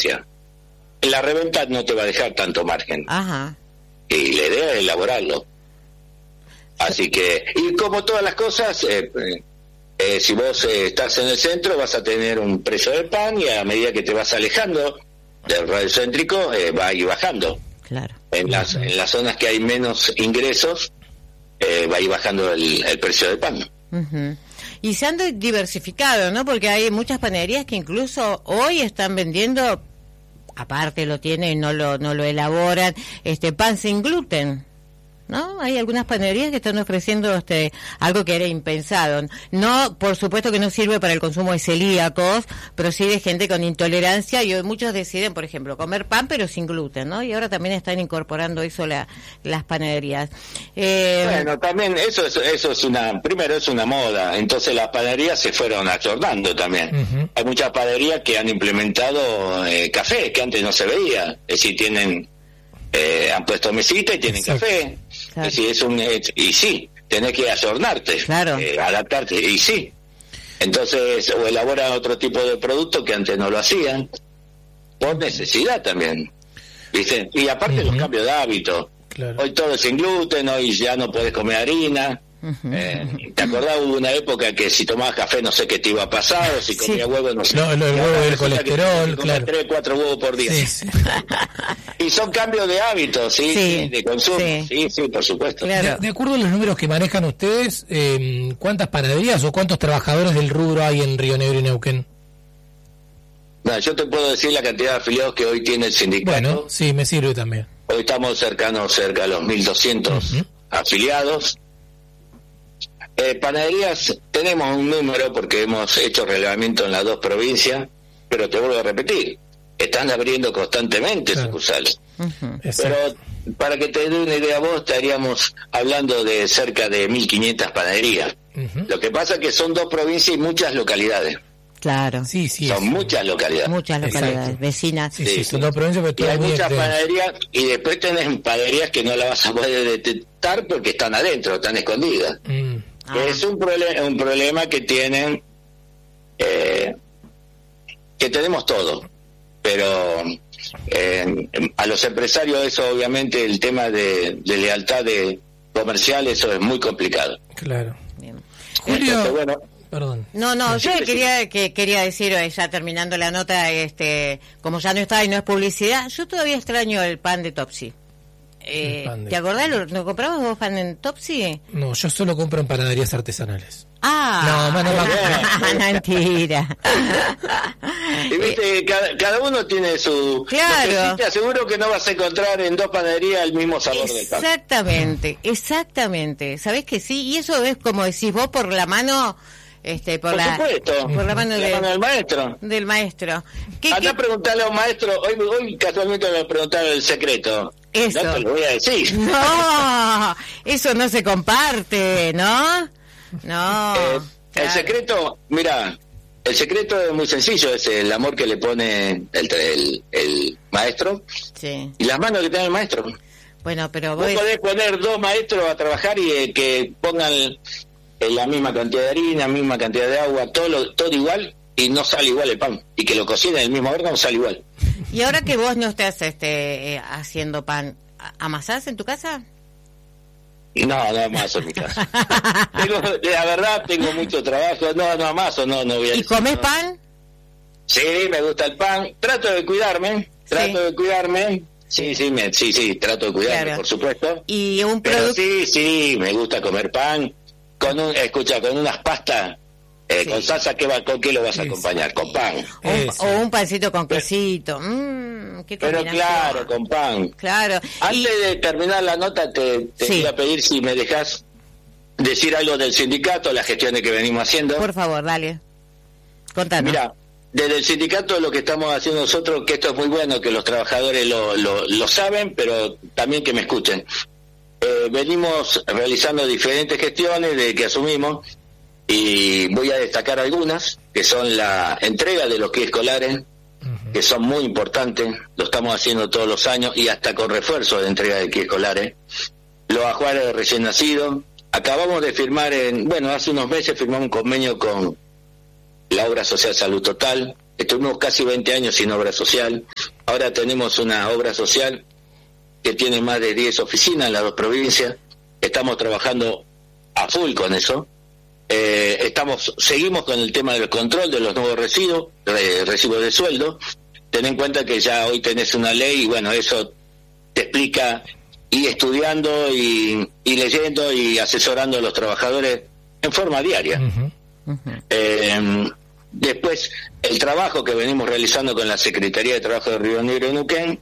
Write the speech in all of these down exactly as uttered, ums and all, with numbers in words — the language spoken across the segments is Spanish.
bestia. La reventa no te va a dejar tanto margen. Ajá. Y la idea es elaborarlo. Así que, y como todas las cosas, eh, eh, si vos eh, estás en el centro, vas a tener un precio del pan, y a medida que te vas alejando del radio céntrico, eh, va a ir bajando. Claro. En las, en las zonas que hay menos ingresos, eh, va a ir bajando el, el precio del pan. Uh-huh. Y se han diversificado, ¿no? Porque hay muchas panaderías que incluso hoy están vendiendo, aparte lo tienen y no lo no lo elaboran, este pan sin gluten, ¿no? Hay algunas panaderías que están ofreciendo este algo que era impensado. No, por supuesto que no sirve para el consumo de celíacos, pero sí de gente con intolerancia, y hoy muchos deciden, por ejemplo, comer pan pero sin gluten, ¿no? Y ahora también están incorporando eso la, las panaderías. Eh, bueno, también eso es, eso es una, primero es una moda, entonces las panaderías se fueron ayornando también. Uh-huh. Hay muchas panaderías que han implementado eh, café, que antes no se veía, es decir, tienen Eh, han puesto mesita y tienen Exacto. café. Claro. Es decir, es un, es, y sí, tenés que ayornarte, claro. eh, adaptarte, y sí. Entonces, o elaboran otro tipo de producto que antes no lo hacían, por necesidad también. ¿Viste? Y aparte uh-huh. los cambios de hábito. Claro. Hoy todo es sin gluten, hoy ya no podés comer harina. Uh-huh. Eh, ¿Te acordás? Hubo una época que si tomabas café no sé qué te iba a pasar, o si comías sí. huevo no sé. No, el huevo y el colesterol, claro. Tres, cuatro huevos por día. Sí, sí. Y son cambios de hábitos, ¿sí? sí. De consumo, sí, sí, sí por supuesto. Claro. De, de acuerdo a los números que manejan ustedes, eh, ¿cuántas panaderías o cuántos trabajadores del rubro hay en Río Negro y Neuquén? No, yo te puedo decir la cantidad de afiliados que hoy tiene el sindicato. Bueno, sí, me sirve también. Hoy estamos cercanos cerca a los mil doscientos uh-huh. afiliados. Eh, panaderías, tenemos un número porque hemos hecho relevamiento en las dos provincias, pero te vuelvo a repetir, están abriendo constantemente claro. sucursales. Uh-huh. Pero para que te dé una idea vos, estaríamos hablando de cerca de mil quinientas panaderías. Uh-huh. Lo que pasa es que son dos provincias y muchas localidades. Claro. Sí, sí. Son muchas localidades. Muchas localidades, Exacto. vecinas. Sí, sí, sí, son dos provincias, pero y hay muy muchas extensas. panaderías, y después tenés panaderías que no las vas a poder detectar porque están adentro, están escondidas. Mm. Ah. Es un, prole- un problema que tienen, eh, que tenemos todo, pero eh, a los empresarios eso obviamente el tema de, de lealtad de comercial, eso es muy complicado. Claro. Bien. Julio, Entonces, bueno, perdón. No, no, yo quería que quería decir, ya terminando la nota, este, como ya no está y no es publicidad, yo todavía extraño el pan de Topsy. Eh, de... ¿Te acordás? ¿Lo, ¿lo comprabas vos pan en Topsy? No, yo solo compro en panaderías artesanales. Ah, no, no, no, no, mentira. Y viste, eh, cada, cada uno tiene su... Claro. Te aseguro que no vas a encontrar en dos panaderías el mismo sabor del pan. Exactamente, exactamente. ¿Sabés que sí? Y eso es como decís vos, por la mano... Este, por, por la, supuesto, por la mano, la de, mano del maestro. Del maestro. ¿Qué, Andá qué? a preguntarle a un maestro, hoy, hoy casualmente me preguntaron el secreto. Eso. No te lo voy a decir. No, eso no se comparte, ¿no? No. Eh, claro. El secreto, mira, el secreto es muy sencillo, es el amor que le pone el, el, el maestro sí. y las manos que tiene el maestro. Bueno, pero vos voy... podés poner dos maestros a trabajar y eh, que pongan la misma cantidad de harina, misma cantidad de agua, todo lo, todo igual, y no sale igual el pan, y que lo cocinen en el mismo horno sale igual. Y ahora que vos no estás este eh, haciendo pan, ¿amasás en tu casa? No, no amaso en mi casa. tengo, la verdad tengo mucho trabajo, no, no amaso, no, no voy a ¿Y decir, comés no. pan? Sí, me gusta el pan, trato de cuidarme, trato sí. de cuidarme, sí, sí, me, sí, sí, trato de cuidarme, claro. por supuesto. Y un Pero producto... sí, sí, me gusta comer pan, con un, escucha, con unas pastas, eh, sí. con salsa, ¿qué va, ¿con qué lo vas a acompañar? Sí. Con pan. O un, o un pancito con quesito. Mm, qué Pero claro, con pan. Claro. Antes y... de terminar la nota, te, te sí. voy a pedir si me dejas decir algo del sindicato, las gestiones que venimos haciendo. Por favor, dale. Contanos. Mira, desde el sindicato lo que estamos haciendo nosotros, que esto es muy bueno, que los trabajadores lo, lo, lo saben, pero también que me escuchen. Eh, venimos realizando diferentes gestiones desde que asumimos y voy a destacar algunas, que son la entrega de los kits escolares, uh-huh. que son muy importantes, lo estamos haciendo todos los años y hasta con refuerzo de entrega de kits escolares. Los ajuares de recién nacidos. Acabamos de firmar, en bueno, hace unos meses firmamos un convenio con la Obra Social Salud Total, estuvimos casi veinte años sin obra social. Ahora tenemos una obra social que tiene más de diez oficinas en las dos provincias. Estamos trabajando a full con eso. Eh, estamos seguimos con el tema del control de los nuevos residuos, eh, recibos de sueldo. Ten en cuenta que ya hoy tenés una ley y bueno, eso te explica, y estudiando y, y leyendo y asesorando a los trabajadores en forma diaria. Uh-huh. Uh-huh. Eh, después, el trabajo que venimos realizando con la Secretaría de Trabajo de Río Negro y Neuquén.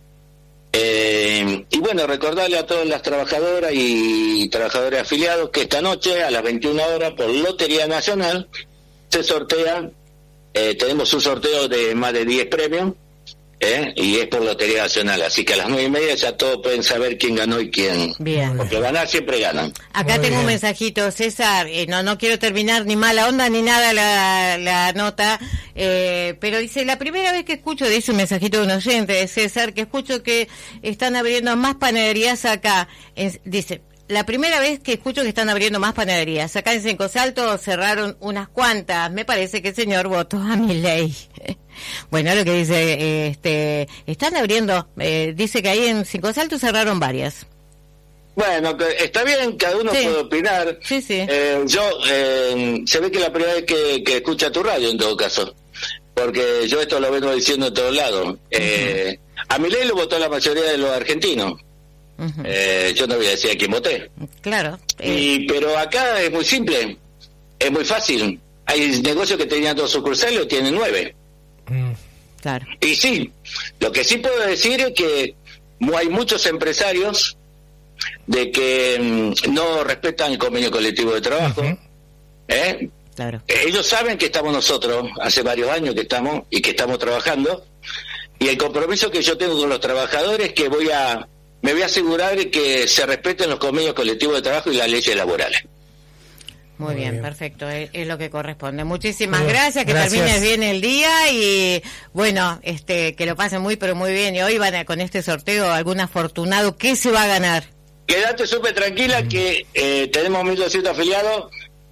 Eh, y bueno, recordarle a todas las trabajadoras y trabajadores afiliados que esta noche a las veintiuna horas por Lotería Nacional se sortea, eh, tenemos un sorteo de más de diez premios, eh, y es por Lotería Nacional, así que a las nueve y media ya todos pueden saber quién ganó y quién. Bien. Porque ganar siempre ganan. Acá Muy tengo bien. un mensajito, César, eh, no no quiero terminar ni mala onda ni nada la, la nota, eh, pero dice, la primera vez que escucho, dice un mensajito de un oyente de César, que escucho que están abriendo más panaderías acá, en, dice, la primera vez que escucho que están abriendo más panaderías, acá en Cinco Saltos cerraron unas cuantas, me parece que el señor votó a Milei. Bueno, lo que dice, eh, este, están abriendo, eh, dice que ahí en Cinco Saltos cerraron varias. Bueno, está bien, cada uno sí. puede opinar. Sí, sí. Eh, yo, eh, se ve que es la primera vez que, que escucha tu radio en todo caso, porque yo esto lo vengo diciendo en todos lados. Uh-huh. Eh, a Milei lo votó la mayoría de los argentinos. Uh-huh. Eh, yo no voy a decir a quién voté. Claro. Eh. Y, pero acá es muy simple, es muy fácil. Hay negocios que tenían dos sucursales o tienen nueve. Mm. Claro. Y sí, lo que sí puedo decir es que hay muchos empresarios de que mm, no respetan el convenio colectivo de trabajo. Uh-huh. ¿Eh? Claro. Ellos saben que estamos nosotros, hace varios años que estamos y que estamos trabajando, y el compromiso que yo tengo con los trabajadores es que voy a me voy a asegurar que se respeten los convenios colectivos de trabajo y las leyes laborales. Muy, Muy bien, bien, perfecto, es, es lo que corresponde. Muchísimas muy gracias, que gracias. termines bien el día y bueno, este que lo pasen muy pero muy bien. Y hoy van a, con este sorteo, algún afortunado, ¿qué se va a ganar? Quédate súper tranquila mm. que eh, tenemos mil doscientos afiliados,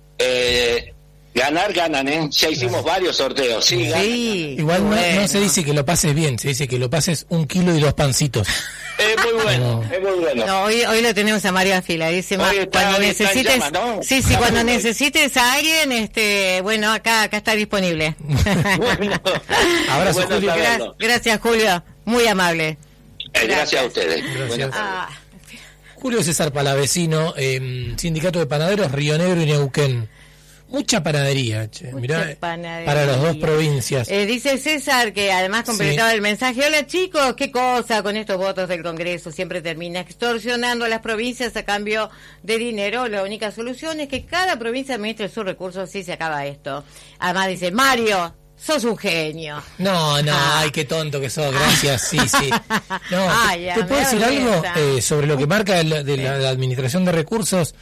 eh, ganar, ganan, ¿eh? Ya hicimos claro. varios sorteos, sí, ganan, sí ganan. Igual bueno. no, no se dice que lo pases bien, se dice que lo pases un kilo y dos pancitos. Es muy bueno, no. es muy bueno. No, hoy, hoy lo tenemos a Mario Afiladísima. Cuando necesites, llama, ¿no? sí, sí, cuando necesites a alguien, este, bueno, acá, acá está disponible. Bueno, abrazo, bueno, Julio. Gra- gracias, Julio, muy amable. Eh, gracias. gracias a ustedes. Gracias. Ah. Julio César Palavecino, eh, Sindicato de Panaderos, Río Negro y Neuquén. Mucha panadería, che. Mucha Mirá, panadería. Para las dos provincias. Eh, dice César, que además completaba sí. el mensaje, hola chicos, qué cosa con estos votos del Congreso, siempre termina extorsionando a las provincias a cambio de dinero, la única solución es que cada provincia administre sus recursos, si se acaba esto. Además dice, Mario, sos un genio. No, no, ah. ay, qué tonto que sos, gracias, sí, sí. No, ay, ¿te, ¿te puedo decir algo eh, sobre lo que marca el, de la, la administración de recursos?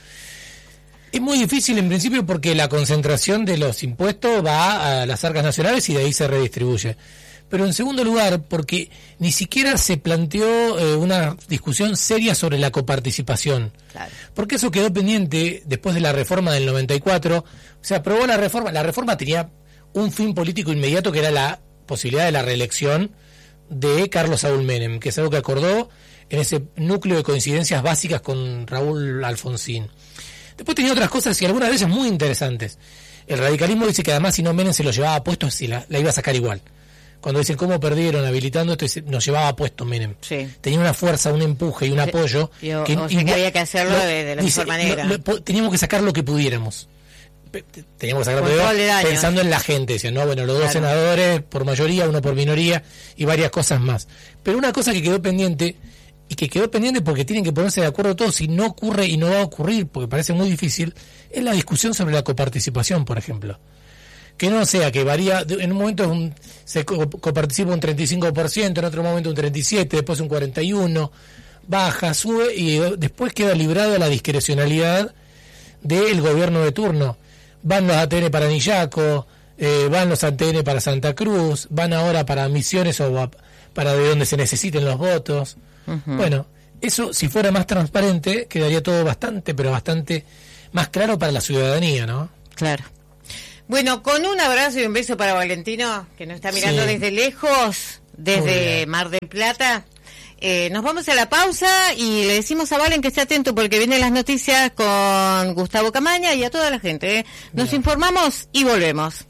Es muy difícil en principio porque la concentración de los impuestos va a las arcas nacionales y de ahí se redistribuye. Pero en segundo lugar, porque ni siquiera se planteó eh, una discusión seria sobre la coparticipación. Claro. Porque eso quedó pendiente después de la reforma del noventa y cuatro. Se aprobó la reforma. La reforma tenía un fin político inmediato que era la posibilidad de la reelección de Carlos Saúl Menem, que es algo que acordó en ese núcleo de coincidencias básicas con Raúl Alfonsín. Después tenía otras cosas y algunas de ellas muy interesantes. El radicalismo dice que además si no Menem se lo llevaba puesto, si la, la iba a sacar igual. Cuando dicen cómo perdieron habilitando esto, nos llevaba puesto Menem. Sí. Tenía una fuerza, un empuje y un apoyo. Sí. Yo, que, o sea, que había que hacerlo lo, de, de la dice, mejor manera. Lo, lo, teníamos que sacar lo que pudiéramos. Teníamos que sacar lo que pudiéramos pensando en la gente. Decían, no, bueno, los dos claro. senadores por mayoría, uno por minoría y varias cosas más. Pero una cosa que quedó pendiente... y que quedó pendiente porque tienen que ponerse de acuerdo todos, si no ocurre y no va a ocurrir, porque parece muy difícil, es la discusión sobre la coparticipación, por ejemplo. Que no sea que varía, en un momento un, se coparticipa un treinta y cinco por ciento, en otro momento un treinta y siete por ciento, después un cuarenta y uno por ciento, baja, sube y después queda librado a la discrecionalidad del gobierno de turno. Van los A T N para Nillaco, eh, van los A T N para Santa Cruz, van ahora para Misiones o a, para de donde se necesiten los votos. Uh-huh. Bueno, eso si fuera más transparente quedaría todo bastante, pero bastante más claro para la ciudadanía, ¿no? Claro. Bueno, con un abrazo y un beso para Valentino, que nos está mirando sí. desde lejos, desde Mar del Plata. Eh, nos vamos a la pausa y le decimos a Valen que esté atento porque vienen las noticias con Gustavo Camaña y a toda la gente. ¿eh? Nos Bien. informamos y volvemos.